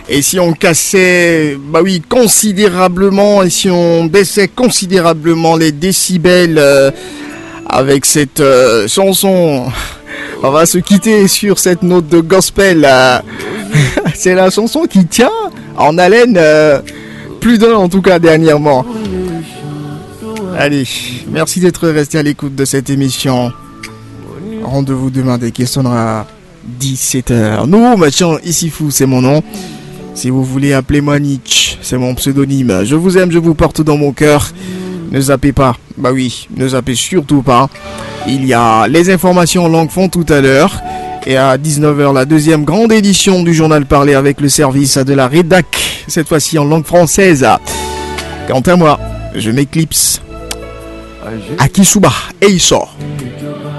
Et si on cassait, bah oui, considérablement, et si on baissait considérablement les décibels avec cette chanson, on va se quitter sur cette note de gospel. C'est la chanson qui tient en haleine plus d'un en tout cas dernièrement. Allez, merci d'être resté à l'écoute de cette émission. Rendez-vous demain dès qu'il sonnera 17h. Nous, Mathieu Issifou, c'est mon nom. Si vous voulez appeler moi Nietzsche, c'est mon pseudonyme. Je vous aime, je vous porte dans mon cœur. Ne zappez pas. Bah oui, ne zappez surtout pas. Il y a les informations en langue fond tout à l'heure. Et à 19h, la deuxième grande édition du journal parlé avec le service de la rédac. Cette fois-ci en langue française. Quant à moi, je m'éclipse. Akisuba et il sort.